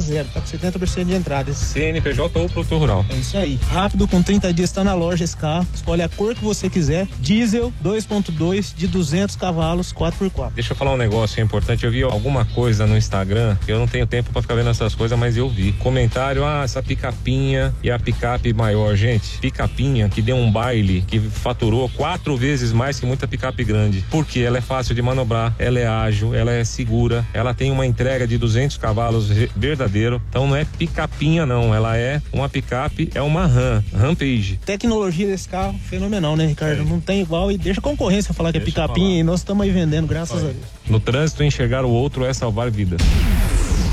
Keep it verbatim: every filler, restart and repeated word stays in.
zero, tá com setenta por cento de entrada. C N P J ou produtor rural. É isso aí. Rápido, com trinta dias tá na loja esse carro. Escolhe a cor que você quiser. Diesel dois ponto dois de duzentos cavalos, quatro por quatro. Deixa eu falar um negócio importante. Eu vi alguma coisa no Instagram. Eu não tenho tempo pra ficar vendo essas coisas, mas eu vi. Comentário, ah, essa picapinha e a picape maior. Gente, picapinha que deu um baile, que faturou quatro vezes mais que muita picape grande. Porque ela é fácil de manobrar, ela é ágil, ela é segura, ela tem uma entrega de duzentos cavalos verdadeiro. Então não é picapinha não, ela é uma picape, é uma Ram, Rampage. Tecnologia desse carro, fenomenal, né, Ricardo? É. Não tem igual, e deixa a concorrência falar que deixa é picapinha e nós estamos aí vendendo, graças Olha. a Deus. No trânsito, enxergar o outro é salvar vidas.